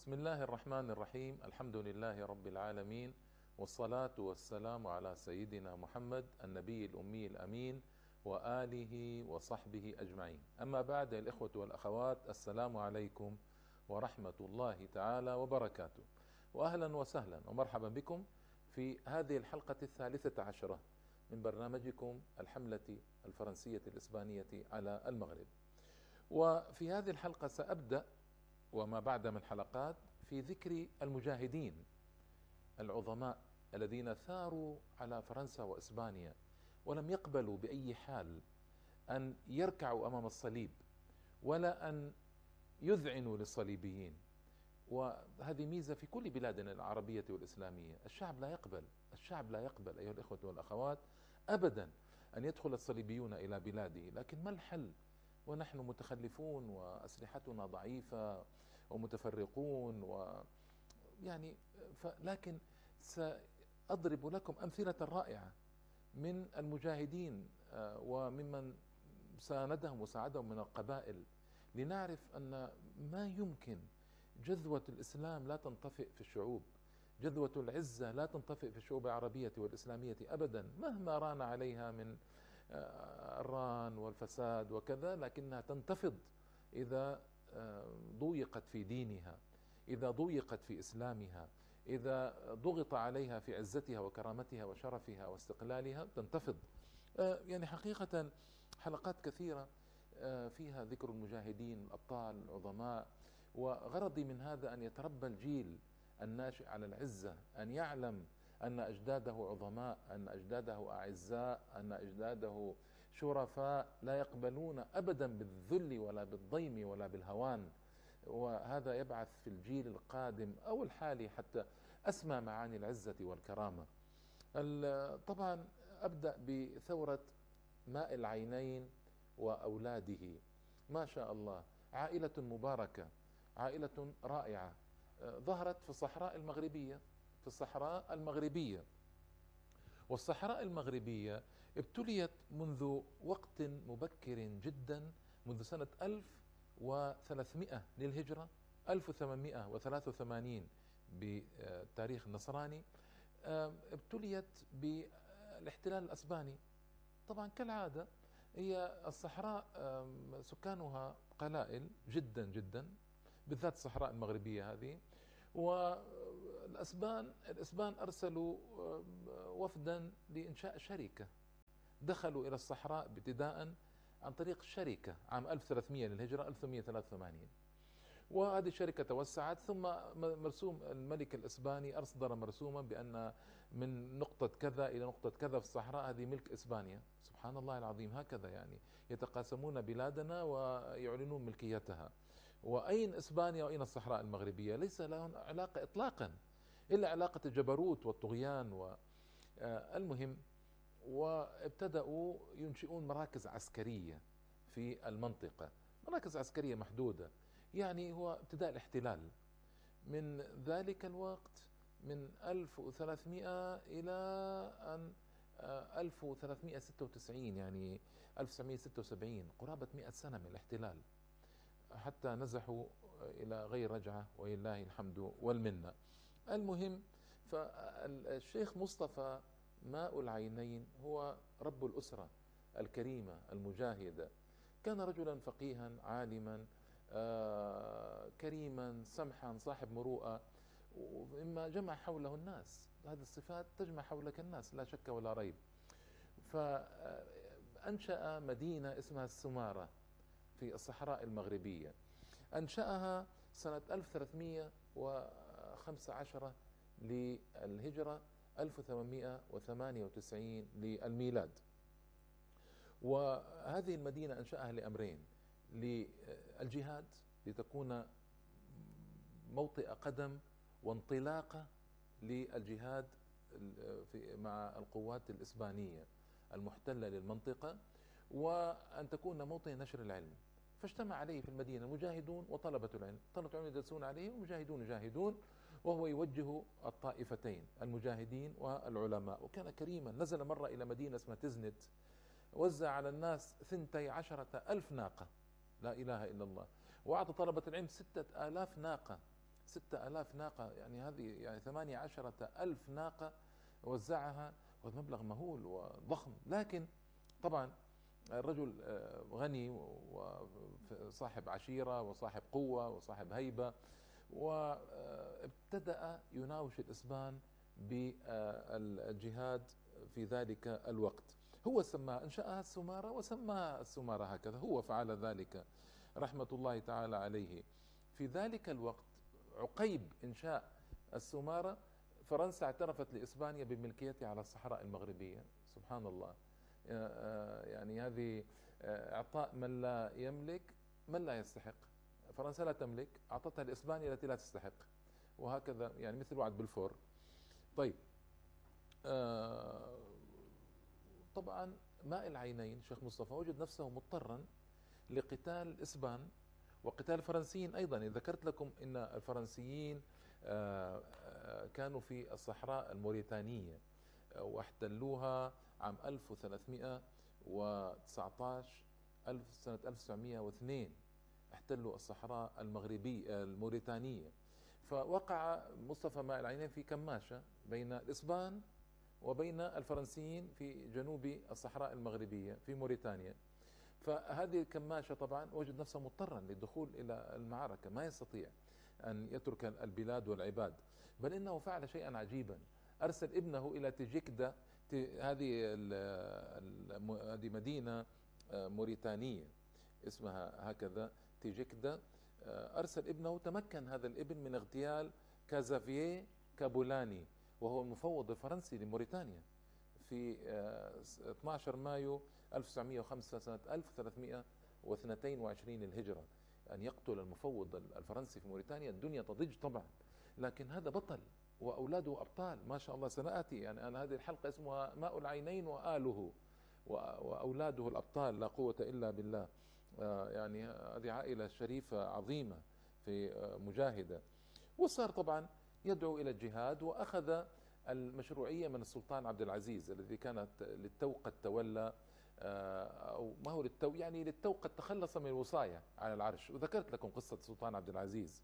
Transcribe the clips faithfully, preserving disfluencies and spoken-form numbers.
بسم الله الرحمن الرحيم. الحمد لله رب العالمين، والصلاة والسلام على سيدنا محمد النبي الأمي الأمين وآله وصحبه أجمعين. أما بعد، الإخوة والأخوات، السلام عليكم ورحمة الله تعالى وبركاته، وأهلا وسهلا ومرحبا بكم في هذه الحلقة الثالثة عشرة من برنامجكم الحملة الفرنسية الإسبانية على المغرب. وفي هذه الحلقة سأبدأ وما بعد من حلقات في ذكر المجاهدين العظماء الذين ثاروا على فرنسا وإسبانيا ولم يقبلوا بأي حال أن يركعوا أمام الصليب ولا أن يذعنوا للصليبيين. وهذه ميزة في كل بلادنا العربية والإسلامية، الشعب لا يقبل الشعب لا يقبل أيها الإخوة والأخوات أبدا أن يدخل الصليبيون إلى بلاده. لكن ما الحل ونحن متخلفون وأسلحتنا ضعيفة ومتفرقون و يعني ف... لكن سأضرب لكم أمثلة رائعة من المجاهدين وممن ساندهم وساعدهم من القبائل، لنعرف أن ما يمكن جذوة الإسلام لا تنطفئ في الشعوب، جذوة العزة لا تنطفئ في الشعوب العربية والإسلامية أبدا، مهما ران عليها من الران والفساد وكذا، لكنها تنتفض إذا ضيقت في دينها، إذا ضيقت في إسلامها، إذا ضغط عليها في عزتها وكرامتها وشرفها واستقلالها تنتفض. يعني حقيقة حلقات كثيرة فيها ذكر المجاهدين الأبطال العظماء، وغرضي من هذا أن يتربى الجيل الناشئ على العزة، أن يعلم أن أجداده عظماء، أن أجداده أعزاء، أن أجداده شرفاء لا يقبلون أبدا بالذل ولا بالضيم ولا بالهوان. وهذا يبعث في الجيل القادم أو الحالي حتى أسمى معاني العزة والكرامة. طبعا أبدأ بثورة ماء العينين وأولاده. ما شاء الله، عائلة مباركة، عائلة رائعة، ظهرت في الصحراء المغربية في الصحراء المغربية والصحراء المغربية ابتليت منذ وقت مبكر جدا، منذ سنة ألف وثلاثمائة للهجرة، ألف وثمانمائة وثلاثة وثمانين بالتاريخ النصراني، ابتليت بالاحتلال الأسباني. طبعا كالعادة هي الصحراء سكانها قلائل جدا جدا، بالذات الصحراء المغربية هذه. والأسبان الإسبان أرسلوا وفدا لإنشاء شركة، دخلوا إلى الصحراء ابتداء عن طريق شركة عام ألف وثلاثمائة للهجرة ألف وثمانمائة وثلاثة وثمانين، وهذه الشركة توسعت، ثم مرسوم الملك الإسباني أصدر مرسوما بأن من نقطة كذا إلى نقطة كذا في الصحراء هذه ملك إسبانيا. سبحان الله العظيم، هكذا يعني يتقاسمون بلادنا ويعلنون ملكيتها. وأين إسبانيا وأين الصحراء المغربية؟ ليس لهم علاقة إطلاقا إلا علاقة الجبروت والطغيان. والمهم، وابتدأوا ينشئون مراكز عسكرية في المنطقة، مراكز عسكرية محدودة. يعني هو ابتداء الاحتلال من ذلك الوقت، من ألف وثلاثمائة إلى أن ألف وثلاثمائة وستة وتسعين، يعني ألف وتسعمائة وستة وسبعين، قرابة مئة سنة من الاحتلال، حتى نزحوا إلى غير رجعة ولله الحمد والمنة. المهم، فالشيخ مصطفى ماء العينين هو رب الأسرة الكريمة المجاهدة، كان رجلا فقيها عالما آه كريما سمحا صاحب مروءة، مما جمع حوله الناس. هذه الصفات تجمع حولك الناس لا شك ولا ريب. فأنشأ مدينة اسمها السمارة في الصحراء المغربية، أنشأها سنة ألف وثلاثمائة وخمسة عشر للهجرة ألف وثمانمائة وثمانية وتسعين للميلاد. وهذه المدينة أنشأها لأمرين: للجهاد، لتكون موطئ قدم وانطلاقة للجهاد مع القوات الإسبانية المحتلة للمنطقة، وأن تكون موطئ نشر العلم. فاجتمع عليه في المدينة المجاهدون وطلبة العلم، طلبة العلم يجلسون عليه ومجاهدون يجاهدون، وهو يوجه الطائفتين المجاهدين والعلماء. وكان كريما، نزل مرة إلى مدينة اسمها تزنت، وزع على الناس ثنتي عشرة ألف ناقة، لا إله إلا الله، وأعطى طلبة العلم ستة آلاف ناقة ستة آلاف ناقة، يعني هذه يعني ثمانية عشرة ألف ناقة وزعها، ومبلغ مهول وضخم. لكن طبعا الرجل غني وصاحب عشيرة وصاحب قوة وصاحب هيبة، وابتدأ يناوش الإسبان بالجهاد في ذلك الوقت. هو سماها، انشأها السمارة وسماها السمارة هكذا، هو فعل ذلك رحمة الله تعالى عليه. في ذلك الوقت عقيب إنشاء السمارة فرنسا اعترفت لإسبانيا بملكيتها على الصحراء المغربية. سبحان الله، يعني هذه إعطاء من لا يملك من لا يستحق. فرنسا لا تملك، أعطتها لإسبانيا التي لا تستحق، وهكذا يعني مثل وعد بلفور. طيب، طبعا ماء العينين شيخ مصطفى وجد نفسه مضطرا لقتال الإسبان وقتال الفرنسيين أيضا. ذكرت لكم أن الفرنسيين كانوا في الصحراء الموريتانية واحتلوها عام ألف وثلاثمئة وتسعة عشر، سنة ألف وتسعمئة واثنين احتلوا الصحراء المغربية الموريتانية. فوقع مصطفى ماء العينين في كماشة بين الإسبان وبين الفرنسيين في جنوب الصحراء المغربية في موريتانيا. فهذه الكماشة طبعا وجد نفسه مضطرا للدخول إلى المعركة، ما يستطيع أن يترك البلاد والعباد، بل إنه فعل شيئا عجيبا. أرسل ابنه إلى تيجيكدا، هذه هذه مدينة موريتانية اسمها هكذا تيجيكدا. أرسل ابنه، تمكن هذا الابن من اغتيال كازافييه كابولاني، وهو المفوض الفرنسي لموريتانيا، في اثني عشر مايو ألف وتسعمئة وخمسة سنة ألف وثلاثمئة واثنين وعشرين الهجرة. أن يقتل المفوض الفرنسي في موريتانيا الدنيا تضج طبعا، لكن هذا بطل وأولاده أبطال ما شاء الله. سنأتي يعني أنا هذه الحلقة اسمها ماء العينين وآله وأولاده الأبطال، لا قوة إلا بالله. يعني هذه عائلة شريفة عظيمة في مجاهدة. وصار طبعا يدعو إلى الجهاد، وأخذ المشروعية من السلطان عبد العزيز الذي كانت للتو قد تولى، أو ما هو للتو يعني للتو قد تخلص من الوصاية على العرش. وذكرت لكم قصة السلطان عبد العزيز.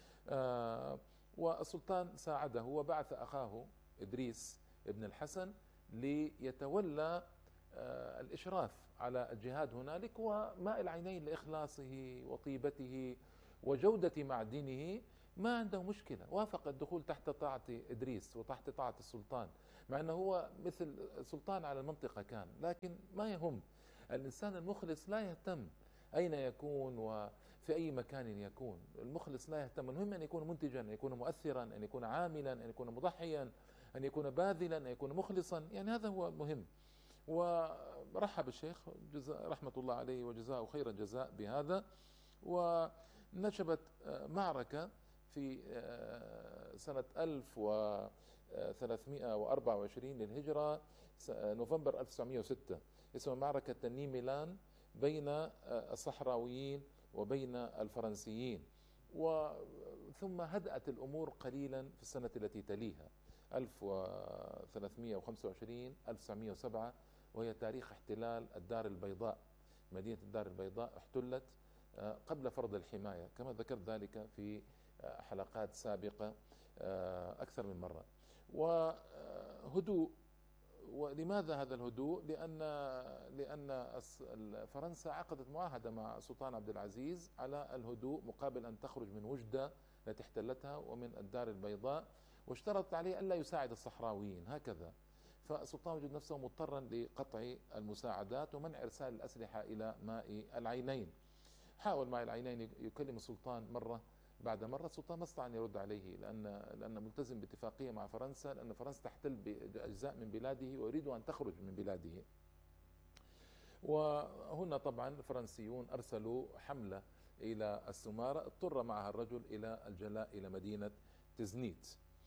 والسلطان ساعده وبعث أخاه إدريس ابن الحسن ليتولى الإشراف على الجهاد هنالك، وماء العينين لإخلاصه وطيبته وجودة معدنه ما عنده مشكلة. وافق الدخول تحت طاعة إدريس وتحت طاعة السلطان، مع أنه هو مثل سلطان على المنطقة كان، لكن ما يهم. الإنسان المخلص لا يهتم أين يكون وفي أي مكان يكون، المخلص لا يهتم. المهم أن يكون منتجا، أن يكون مؤثرا، أن يكون عاملا، أن يكون مضحيا، أن يكون باذلا، أن يكون مخلصا، يعني هذا هو المهم. ورحب الشيخ رحمة الله عليه وجزاءه خير الجزاء بهذا. ونشبت معركة في سنة ألف وثلاثمئة وأربعة وعشرين للهجرة، نوفمبر ألف وتسعمئة وستة، اسمها معركة تنين-ميلان، بين الصحراويين وبين الفرنسيين. وثم هدأت الأمور قليلا في السنة التي تليها ألف وثلاثمئة وخمسة وعشرين ألف وتسعمئة وسبعة، وهي تاريخ احتلال الدار البيضاء. مدينة الدار البيضاء احتلت قبل فرض الحماية، كما ذكرت ذلك في حلقات سابقة أكثر من مرة. وهدوء. ولماذا هذا الهدوء؟ لأن لأن فرنسا عقدت معاهدة مع السلطان عبد العزيز على الهدوء مقابل أن تخرج من وجدة التي احتلتها ومن الدار البيضاء، واشترطت عليه ألا يساعد الصحراويين هكذا. فالسلطان وجد نفسه مضطرا لقطع المساعدات ومنع إرسال الأسلحة إلى ماء العينين. حاول ماء العينين يكلم السلطان مرة بعد مرة، السلطان ما استطاع أن يرد عليه، لأن لأن ملتزم باتفاقية مع فرنسا، لأن فرنسا تحتل بأجزاء من بلاده ويريد أن تخرج من بلاده. وهنا طبعا الفرنسيون أرسلوا حملة إلى السمارة، اضطر معها الرجل إلى الجلاء إلى مدينة تزنيت.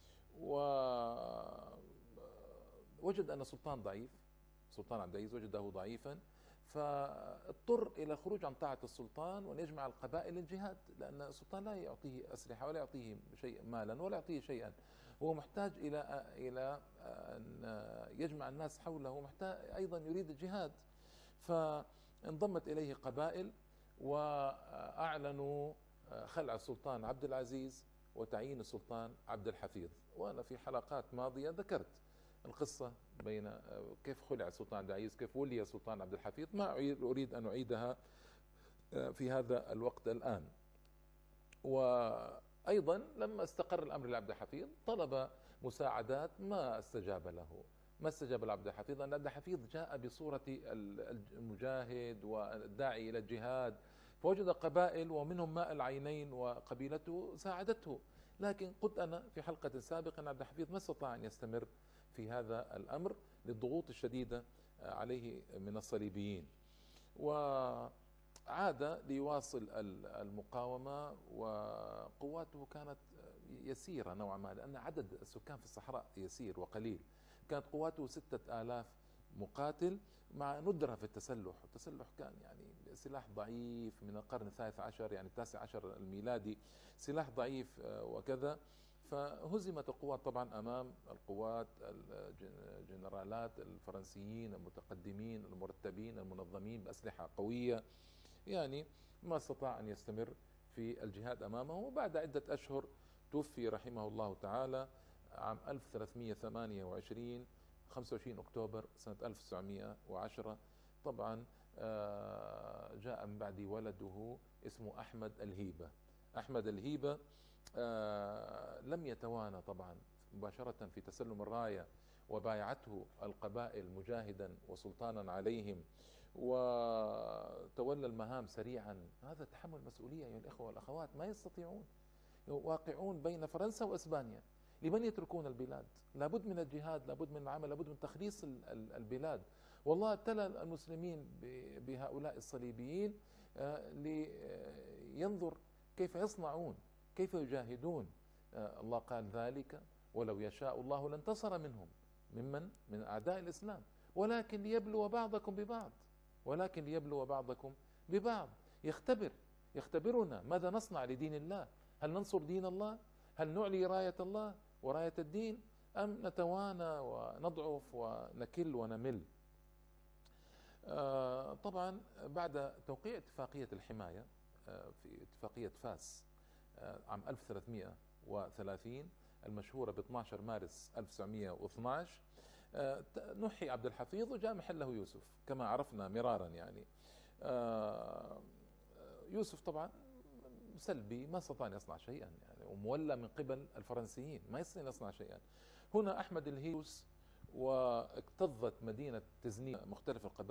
ووجد أن السلطان ضعيف، سلطان عبد العزيز وجده ضعيفا، فاضطر إلى الخروج عن طاعة السلطان وأن يجمع القبائل للجهاد، لأن السلطان لا يعطيه أسلحة ولا يعطيه شيء مالا ولا يعطيه شيئا، هو محتاج إلى إلى أن يجمع الناس حوله، محتاج أيضا يريد الجهاد. فانضمت إليه قبائل وأعلنوا خلع السلطان عبد العزيز وتعيين السلطان عبد الحفيظ. وأنا في حلقات ماضية ذكرت القصة بين كيف خلع السلطان عبد العزيز، كيف ولي السلطان عبد الحفيظ، ما أريد أن أعيدها في هذا الوقت الآن. وأيضا لما استقر الأمر لعبد الحفيظ طلب مساعدات، ما استجاب له، ما استجاب لعبد الحفيظ، لأن عبد الحفيظ جاء بصورة المجاهد والداعي إلى الجهاد، فوجد قبائل ومنهم ماء العينين وقبيلته ساعدته. لكن قلت أنا في حلقة سابقة أن عبد الحفيظ ما استطاع أن يستمر في هذا الأمر للضغوط الشديدة عليه من الصليبيين، وعاد ليواصل المقاومة. وقواته كانت يسيرة نوعا ما، لأن عدد السكان في الصحراء يسير وقليل. كانت قواته ستة آلاف مقاتل مع ندرة في التسلح. التسلح كان يعني سلاح ضعيف من القرن الثالث عشر، يعني التاسع عشر الميلادي، سلاح ضعيف وكذا. فهزمت القوات طبعا أمام القوات الجنرالات الفرنسيين المتقدمين المرتبين المنظمين بأسلحة قوية، يعني ما استطاع أن يستمر في الجهاد أمامه. وبعد عدة أشهر توفي رحمه الله تعالى عام ألف وثلاثمئة وثمانية وعشرين خمسة وعشرين أكتوبر سنة ألف وتسعمئة وعشرة. طبعا جاء من بعد ولده اسمه أحمد الهيبة. أحمد الهيبة لم يتوانى طبعا مباشرة في تسلم الراية، وبايعته القبائل مجاهدا وسلطانا عليهم، وتولى المهام سريعا. هذا تحمل مسؤولية أيها الإخوة والأخوات، ما يستطيعون، واقعون بين فرنسا وإسبانيا. لمن يتركون البلاد؟ لابد من الجهاد، لابد من العمل، لابد من تخليص البلاد. والله ابتلى المسلمين بهؤلاء الصليبيين لينظر كيف يصنعون، كيف يجاهدون. الله قال ذلك ولو يشاء الله لانتصر منهم، ممن من أعداء الإسلام، ولكن ليبلو بعضكم ببعض، ولكن ليبلو بعضكم ببعض. يختبر يختبرنا ماذا نصنع لدين الله. هل ننصر دين الله؟ هل نعلي راية الله وراية الدين، أم نتوانى ونضعف ونكل ونمل؟ آه طبعا بعد توقيع اتفاقية الحماية آه في اتفاقية فاس آه عام ألف وثلاثمئة وثلاثين المشهورة ب اثني عشر مارس ألف وتسعمئة واثني عشر، آه نحي عبد الحفيظ وجاء محله يوسف كما عرفنا مرارا. يعني آه يوسف طبعا سلبي، ما استطاع أن يصنع شيئا، يعني ومولى من قبل الفرنسيين، ما يستطيع أن يصنع شيئا. هنا أحمد الهيوس واكتظت مدينة تزنيد مختلف القبائل